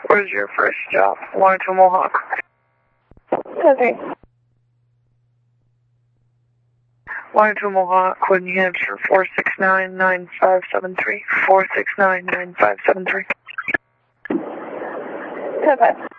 Where's your first stop? Washington Mohawk. Okay. Washington Mohawk, New Hampshire, 469-9573. 469-9573. 10-5.